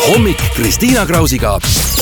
hommik Kristiina Krausiga.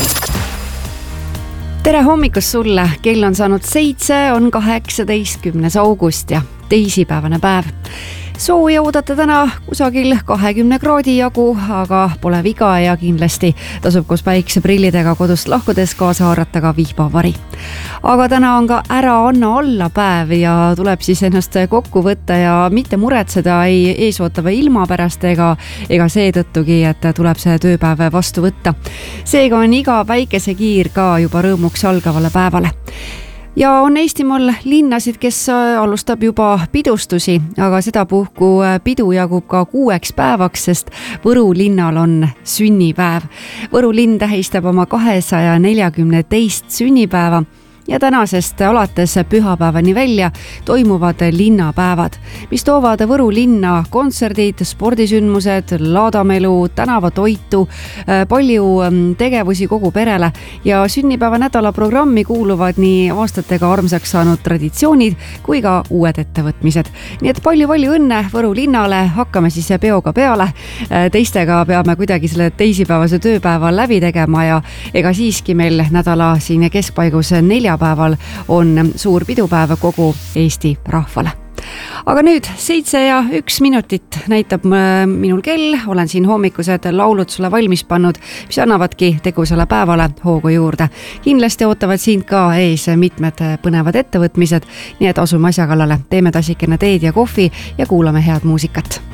Tere hommikust sulle, kell on saanud 7, on 18. august ja teisipäevane päev. Sooja oodata täna kusagil 20 kraadi jagu, aga pole viga ja kindlasti tasub koos päikseprillidega kodust lahkudes kaasa haarata ka vihmavari. Aga täna on ka ära anna alla päev ja tuleb siis ennast kokku võtta ja mitte muretseda ei eesootava ilma pärast ega seetõttugi, et tuleb see tööpäev vastu võtta. Seega on iga päikesekiir ka juba rõõmuks algavale päevale. Ja on Eestimaal linnasid, kes alustab juba pidustusi, aga sedapuhku pidu jagub ka 6 päevaks, sest Võru linnal on sünnipäev. Võru linn tähistab oma 242. sünnipäeva ja tänasest alates pühapäevani välja toimuvad linnapäevad, mis toovad Võru linna kontserdid, spordisündmused, laadamelu, tänavatoitu, palju tegevusi kogu perele ja sünnipäeva nädala programmi kuuluvad nii aastatega armsaks saanud traditsioonid kui ka uued ettevõtmised. Nii et palju õnne Võru linnale, hakkame siis peoga peale. Teistega peame kuidagi selle teisipäevase tööpäeva läbi tegema ja ega siiski meil nädala siin keskpaigus 4 päeval on suur pidupäev kogu Eesti rahvale. Aga nüüd 7:01 näitab minul kell, olen siin hommikused laulud sulle valmis pannud, mis annavadki tegusale päevale hoogu juurde. Kindlasti ootavad sind ka ees mitmed põnevad ettevõtmised, nii et asume asja kallale, teeme tassikene teed ja kohvi ja kuulame head muusikat.